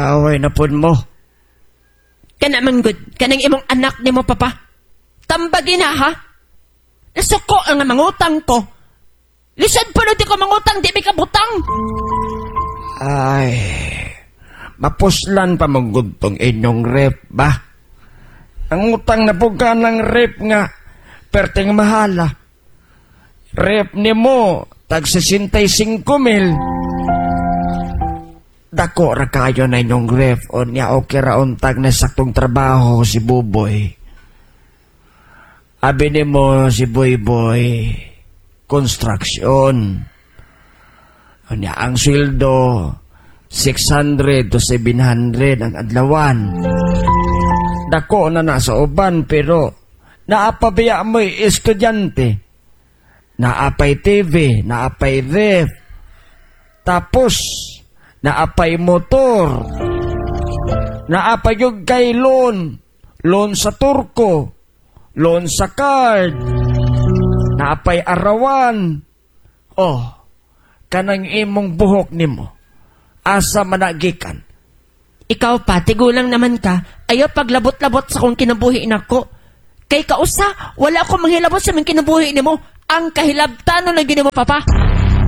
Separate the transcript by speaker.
Speaker 1: Away na pun mo.
Speaker 2: Kana man good, kanang imong anak ni mo, papa. Tambagin na, ha? Nasuko ang mangutang ko. Lisod pa di ko mangutang, di may kabutang.
Speaker 1: Ay, mapuslan pa mong tong inyong rep ba? Ang utang na po ka ng rep nga, perteng mahala. Rep ni mo, tag 65,000. Dako ra kayo na inyong ref o niya okay ra untag na saktong trabaho si Buboy. Abi ni mo si Boy construction. O niya ang sweldo 600 to 700 ang adlawan. Dako na nasa uban pero naapabiya mo estudyante. Naapay TV, naapay ref. Tapos naapay motor, naapay yung kay loan sa turko, loan sa card, naapay arawan. Oh, kanang imong buhok nimo, asa managikan.
Speaker 2: Ikaw pa, tigulang naman ka, ayaw paglabot-labot sa kong kinabuhi nako. Kay kausa, wala akong manghilabot sa mga kinabuhi nimo, ang kahilabtano na gini mo, papa.